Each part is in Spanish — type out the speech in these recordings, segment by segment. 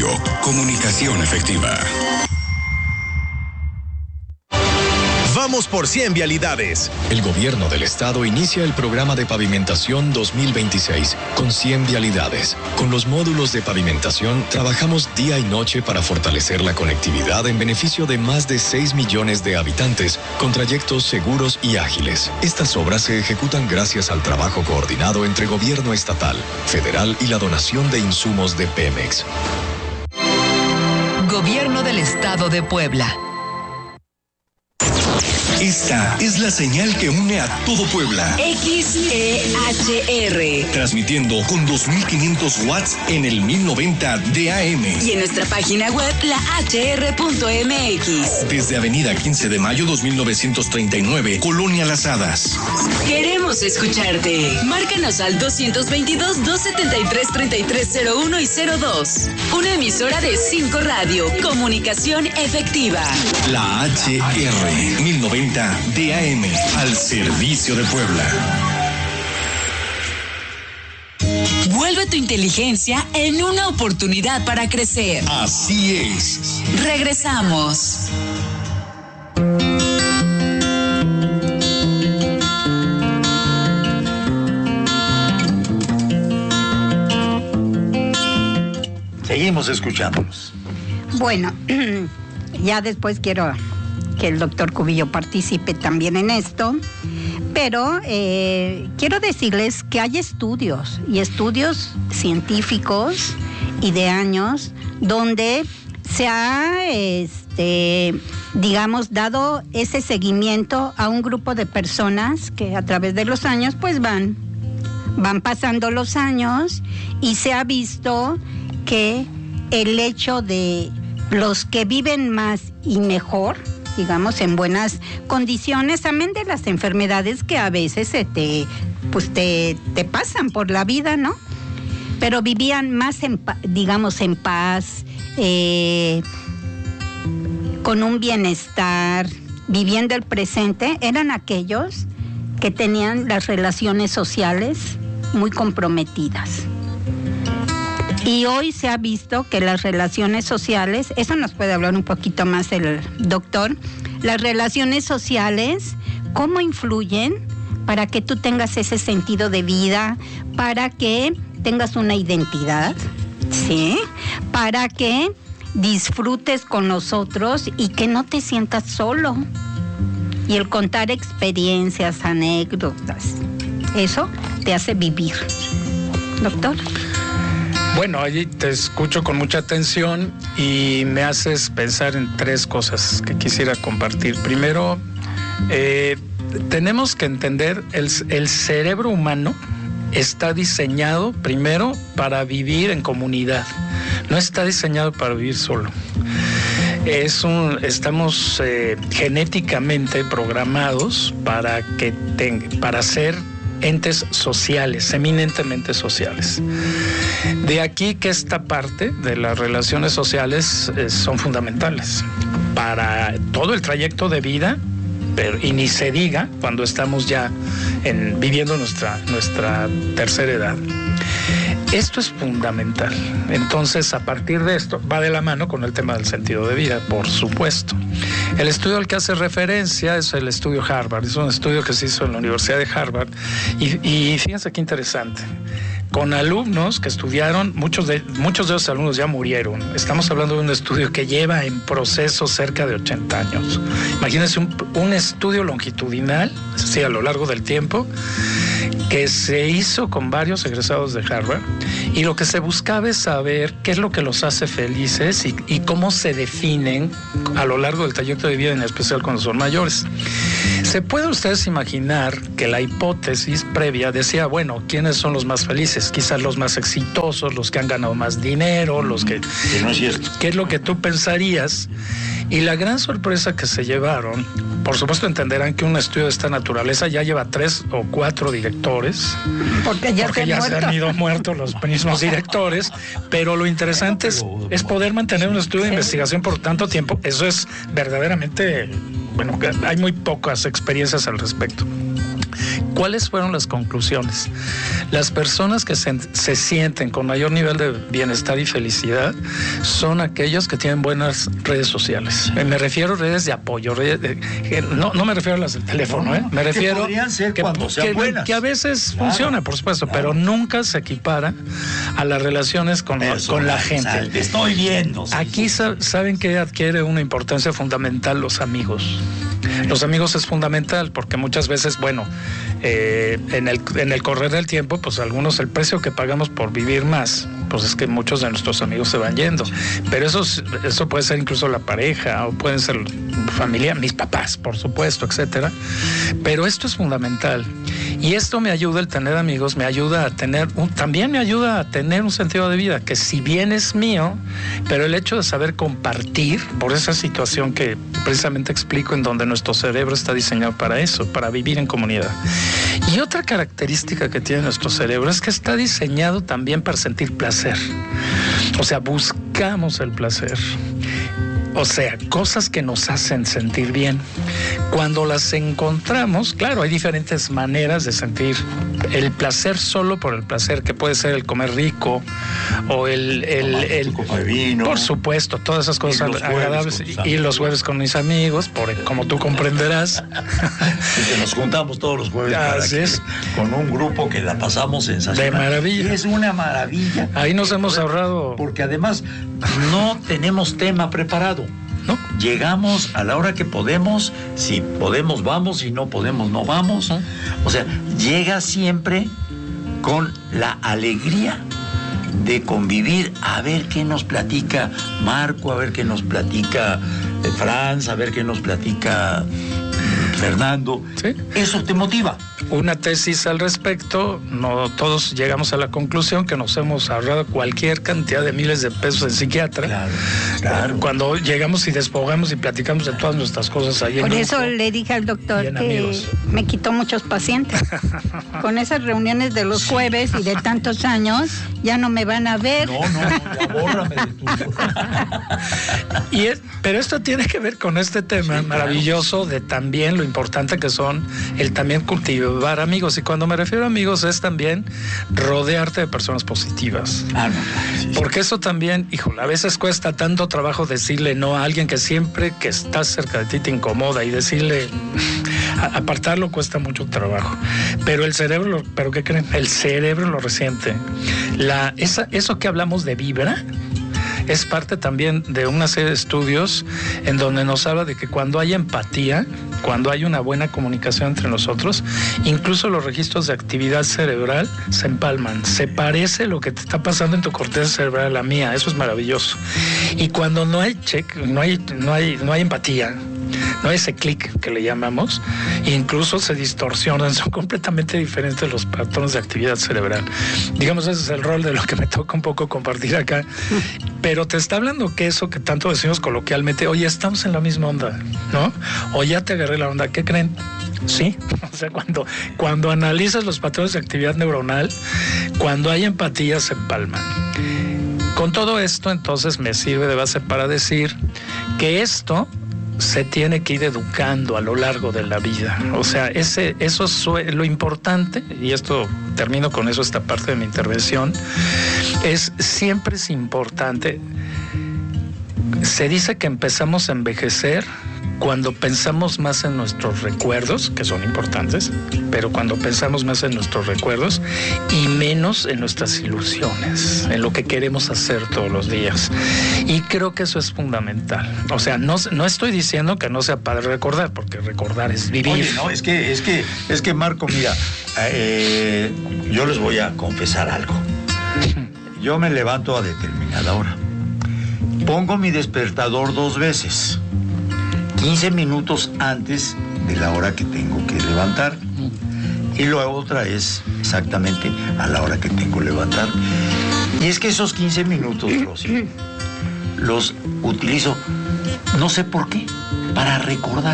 Comunicación efectiva. Vamos por 100 vialidades. El gobierno del estado inicia el programa de pavimentación 2026 con 100 vialidades. Con los módulos de pavimentación trabajamos día y noche para fortalecer la conectividad en beneficio de más de 6 millones de habitantes con trayectos seguros y ágiles. Estas obras se ejecutan gracias al trabajo coordinado entre gobierno estatal, federal y la donación de insumos de Pemex. Gobierno del Estado de Puebla. Esta es la señal que une a todo Puebla. XEHR. Transmitiendo con 2500 watts en el 1090 de AM. Y en nuestra página web, lahr.mx. Desde Avenida 15 de Mayo 2939, Colonia Las Hadas. Queremos escucharte. Márcanos al 222-273-3301 y 02. Una emisora de 5 Radio. Comunicación efectiva. La HR 1090 DAM, al servicio de Puebla. Vuelve tu inteligencia en una oportunidad para crecer. Así es. Regresamos. Seguimos escuchándonos. Bueno, ya después quiero que el doctor Cubillo participe también en esto, pero quiero decirles que hay estudios científicos y de años donde se ha, dado ese seguimiento a un grupo de personas que a través de los años pues van pasando los años y se ha visto que el hecho de los que viven más y mejor, digamos, en buenas condiciones, amén de las enfermedades que a veces te pasan por la vida, ¿no? Pero vivían más en paz, con un bienestar, viviendo el presente, eran aquellos que tenían las relaciones sociales muy comprometidas. Y hoy se ha visto que las relaciones sociales, eso nos puede hablar un poquito más el doctor, las relaciones sociales, cómo influyen para que tú tengas ese sentido de vida, para que tengas una identidad, ¿sí? Para que disfrutes con nosotros y que no te sientas solo. Y el contar experiencias, anécdotas, eso te hace vivir. Doctor. Bueno, allí te escucho con mucha atención y me haces pensar en 3 cosas que quisiera compartir. Primero, tenemos que entender el cerebro humano está diseñado primero para vivir en comunidad, no está diseñado para vivir solo. Estamos genéticamente programados para ser entes sociales, eminentemente sociales. De aquí que esta parte de las relaciones sociales son fundamentales para todo el trayecto de vida, y ni se diga cuando estamos ya viviendo nuestra tercera edad. Esto es fundamental. Entonces, a partir de esto, va de la mano con el tema del sentido de vida, por supuesto. El estudio al que hace referencia es el estudio Harvard. Es un estudio que se hizo en la Universidad de Harvard. Y fíjense qué interesante. Con alumnos que estudiaron, muchos de esos alumnos ya murieron. Estamos hablando de un estudio que lleva en proceso cerca de 80 años. Imagínense un estudio longitudinal, es decir, a lo largo del tiempo, que se hizo con varios egresados de Harvard, y lo que se buscaba es saber qué es lo que los hace felices y cómo se definen a lo largo del trayecto de vida, en especial cuando son mayores. ¿Se puede ustedes imaginar que la hipótesis previa decía, bueno, ¿quiénes son los más felices? Quizás los más exitosos, los que han ganado más dinero, los que... Que no es cierto. ¿Qué es lo que tú pensarías? Y la gran sorpresa que se llevaron, por supuesto entenderán que un estudio de esta naturaleza ya lleva 3 o 4 directores, porque ya se han ido muertos los mismos directores, pero lo interesante es poder mantener un estudio de investigación por tanto tiempo. Eso es verdaderamente, bueno, hay muy pocas experiencias al respecto. ¿Cuáles fueron las conclusiones? Las personas que se sienten con mayor nivel de bienestar y felicidad son aquellos que tienen buenas redes sociales. Me refiero a redes de apoyo, no me refiero a las del teléfono, me refiero que a veces funciona, por supuesto, pero nunca se equipara a las relaciones con la gente. Te estoy viendo. Aquí saben que adquiere una importancia fundamental los amigos. Los amigos es fundamental porque muchas veces, en el correr del tiempo, pues algunos el precio que pagamos por vivir más, pues es que muchos de nuestros amigos se van yendo. Pero eso puede ser incluso la pareja o pueden ser familia, mis papás, por supuesto, etcétera. Pero esto es fundamental. Y esto me ayuda, el tener amigos, me ayuda a tener también me ayuda a tener un sentido de vida, que si bien es mío, pero el hecho de saber compartir, por esa situación que precisamente explico, en donde nuestro cerebro está diseñado para eso, para vivir en comunidad. Y otra característica que tiene nuestro cerebro es que está diseñado también para sentir placer. O sea, buscamos el placer. O sea, cosas que nos hacen sentir bien. Cuando las encontramos, claro, hay diferentes maneras de sentir el placer solo por el placer, que puede ser el comer rico o el copa de vino. Por supuesto, todas esas cosas agradables. Y los jueves con mis amigos, como tú comprenderás. Nos juntamos todos los jueves con un grupo que la pasamos sensacional. De maravilla. Y es una maravilla. Ahí nos hemos ahorrado. Porque además no tenemos tema preparado. ¿No? Llegamos a la hora que podemos, si podemos vamos, si no podemos no vamos. O sea, llega siempre con la alegría de convivir, a ver qué nos platica Marco, a ver qué nos platica Franz, a ver qué nos platica Fernando. ¿Sí? Eso te motiva. Una tesis al respecto, no todos llegamos a la conclusión que nos hemos ahorrado cualquier cantidad de miles de pesos en psiquiatra. Claro. Cuando llegamos y despojamos y platicamos de todas nuestras cosas ahí. Por eso le dije al doctor que amigos. Me quitó muchos pacientes. Con esas reuniones de los jueves y de tantos años, ya no me van a ver. No, ya bórrame de tu... Pero esto tiene que ver con este tema maravilloso de también lo importante que son el también cultivar amigos. Y cuando me refiero a amigos es también rodearte de personas positivas. Porque eso también, híjole, a veces cuesta tanto trabajo decirle no a alguien que siempre que estás cerca de ti te incomoda, y decirle apartarlo cuesta mucho trabajo. Pero el cerebro, ¿pero qué creen? El cerebro lo resiente. Eso que hablamos de vibra es parte también de una serie de estudios en donde nos habla de que cuando hay empatía, cuando hay una buena comunicación entre nosotros, incluso los registros de actividad cerebral se empalman. Se parece lo que te está pasando en tu corteza cerebral a la mía. Eso es maravilloso. Y cuando no hay no hay empatía, no hay ese clic que le llamamos, incluso se distorsionan, son completamente diferentes los patrones de actividad cerebral. Digamos, ese es el rol de lo que me toca un poco compartir acá. Pero te está hablando que eso que tanto decimos coloquialmente, oye, estamos en la misma onda, ¿no? O ya te agarré la onda, ¿qué creen? Sí, o sea, cuando analizas los patrones de actividad neuronal, cuando hay empatía se empalman. Con todo esto, entonces, me sirve de base para decir que esto se tiene que ir educando a lo largo de la vida. O sea, eso es lo importante, y esto termino con eso, esta parte de mi intervención, siempre es importante. Se dice que empezamos a envejecer cuando pensamos más en nuestros recuerdos, que son importantes, pero cuando pensamos más en nuestros recuerdos y menos en nuestras ilusiones, en lo que queremos hacer todos los días. Y creo que eso es fundamental. O sea, no estoy diciendo que no sea padre recordar, porque recordar es vivir. Oye, no, es que Marco, mira, yo les voy a confesar algo. Yo me levanto a determinada hora. Pongo mi despertador 2 veces. 15 minutos antes de la hora que tengo que levantar. Y luego otra es exactamente a la hora que tengo que levantar. Y es que esos 15 minutos, Rosy, los utilizo, no sé por qué, para recordar.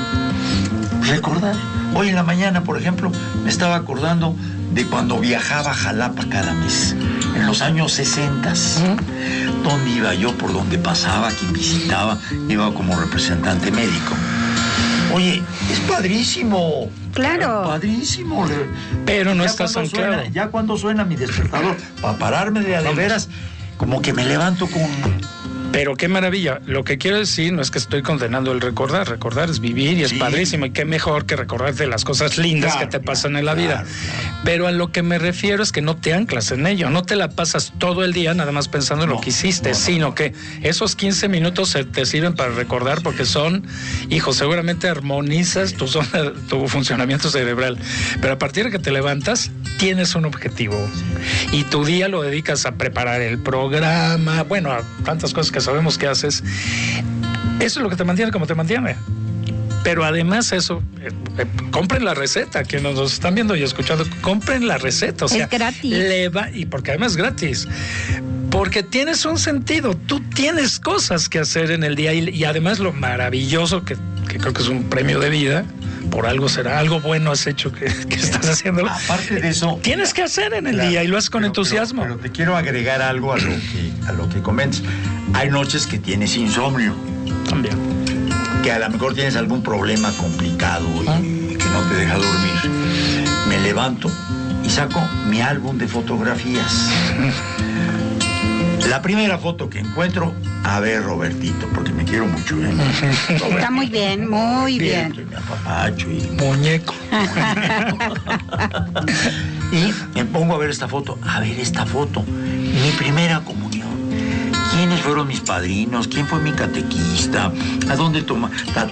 Hoy en la mañana, por ejemplo, me estaba acordando de cuando viajaba a Jalapa cada mes, en los años 60. ¿Dónde iba yo? Por donde pasaba, quien visitaba, iba como representante médico. Oye, es padrísimo. Claro. Padrísimo. Pero no estás anclado. Ya cuando suena mi despertador, para pararme de veras, como que me levanto con... Pero qué maravilla. Lo que quiero decir no es que estoy condenando el recordar. Recordar es vivir y es padrísimo. Y qué mejor que recordarte las cosas lindas que te pasan en la vida. Pero a lo que me refiero es que no te anclas en ello. No te la pasas todo el día nada más pensando en lo que hiciste, sino que esos 15 minutos te sirven para recordar porque son, hijo, seguramente armonizas tu funcionamiento cerebral. Pero a partir de que te levantas, tienes un objetivo. Y tu día lo dedicas a preparar el programa, bueno, a tantas cosas que sabemos que haces. Eso es lo que te mantiene como te mantiene. Pero además eso, compren la receta, que nos están viendo y escuchando, compren la receta, o sea, es gratis. Y porque además es gratis. Porque tienes un sentido, tú tienes cosas que hacer en el día y además lo maravilloso que creo que es un premio de vida, por algo será, algo bueno has hecho que estás haciéndolo. Aparte de eso, tienes que hacer en el día y lo haces con entusiasmo. Pero te quiero agregar algo a lo que comentas. Hay noches que tienes insomnio. También. Que a lo mejor tienes algún problema complicado y que no te deja dormir. Me levanto y saco mi álbum de fotografías. La primera foto que encuentro, a ver, Robertito, porque me quiero mucho. Está muy bien, muy bien. Me apapacho y... Muñeco. Y me pongo a ver esta foto. A ver esta foto. Mi primera comunión. ¿Quiénes fueron mis padrinos? ¿Quién fue mi catequista? ¿A dónde toma?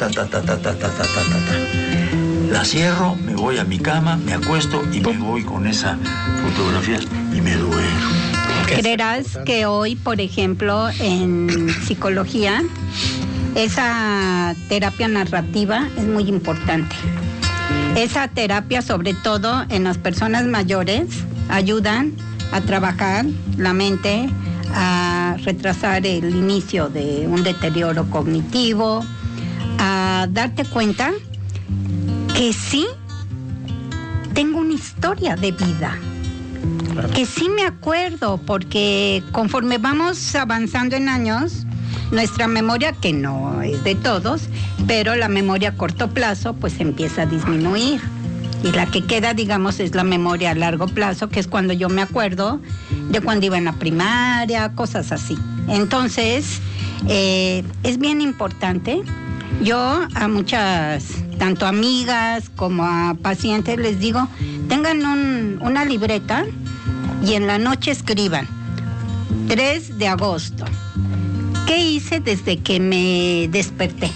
La cierro, me voy a mi cama, me acuesto y me voy con esa fotografía y me duermo. Creerás que hoy, por ejemplo, en psicología, esa terapia narrativa es muy importante. Esa terapia, sobre todo en las personas mayores, ayudan a trabajar la mente, a retrasar el inicio de un deterioro cognitivo, a darte cuenta que sí tengo una historia de vida. Que sí me acuerdo, porque conforme vamos avanzando en años, nuestra memoria, que no es de todos, pero la memoria a corto plazo, pues empieza a disminuir. Y la que queda, digamos, es la memoria a largo plazo, que es cuando yo me acuerdo de cuando iba en la primaria, cosas así. Entonces, es bien importante. Yo a muchas, tanto amigas como a pacientes, les digo, tengan una libreta y en la noche escriban 3 de agosto. ¿Qué hice desde que me desperté?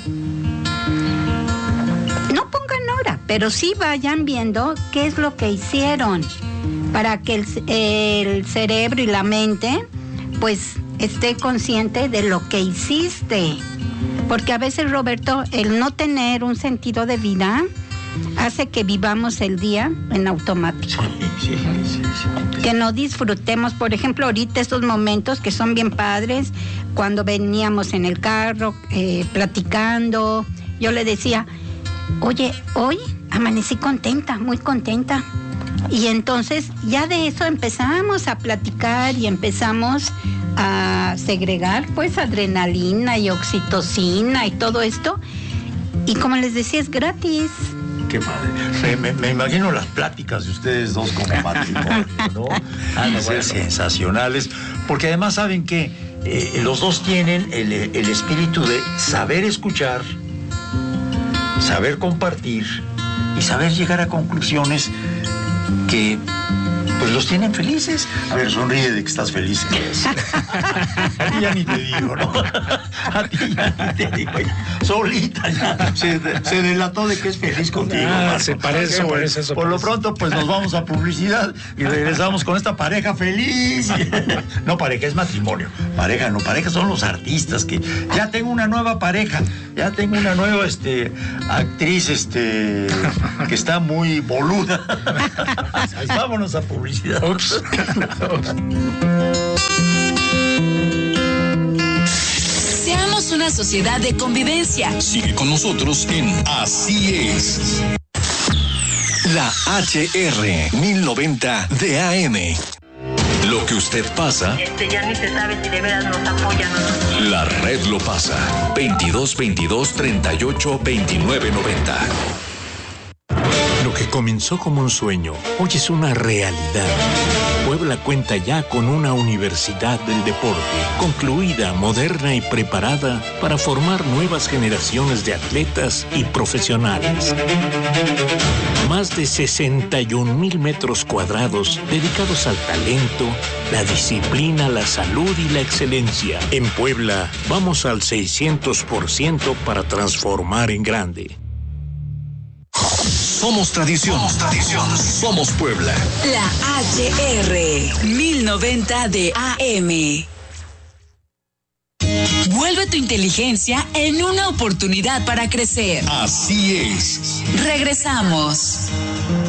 No pongan hora, pero sí vayan viendo qué es lo que hicieron para que el cerebro y la mente pues esté consciente de lo que hiciste. Porque a veces, Roberto, el no tener un sentido de vida hace que vivamos el día en automático. Sí. Que no disfrutemos, por ejemplo, ahorita estos momentos que son bien padres, cuando veníamos en el carro platicando, yo le decía, oye, hoy amanecí contenta, muy contenta. Y entonces ya de eso empezamos a platicar y empezamos a segregar pues adrenalina y oxitocina y todo esto. Y como les decía, es gratis. Qué padre. Me imagino las pláticas de ustedes dos como matrimonio, ¿no? Han de ser sensacionales, porque además saben que los dos tienen el espíritu de saber escuchar, saber compartir y saber llegar a conclusiones que pues los tienen felices. A ver, sonríe de que estás feliz. A ti ya ni te digo, ¿no? A ti ya ni te digo. Solita ya se delató de que es feliz contigo. Se parece, eso. Por lo pronto, pues nos vamos a publicidad y regresamos con esta pareja feliz. No pareja, es matrimonio. Pareja no, pareja son los artistas que ya tengo una nueva pareja, ya tengo una nueva actriz que está muy boluda. Vámonos a publicidad. Ups. Seamos una sociedad de convivencia. Sigue con nosotros en Así es. La HR 1090 de AM. Lo que usted pasa, ya ni se sabe si de veras nos apoyan o no. la red lo pasa. 2222-382990. Lo que comenzó como un sueño, hoy es una realidad. Puebla cuenta ya con una universidad del deporte, concluida, moderna y preparada para formar nuevas generaciones de atletas y profesionales. Más de 61,000 metros cuadrados dedicados al talento, la disciplina, la salud y la excelencia. En Puebla, vamos al 600% para transformar en grande. Somos tradición. Somos Puebla. La HR 1090 de AM. Vuelve tu inteligencia en una oportunidad para crecer. Así es. Regresamos.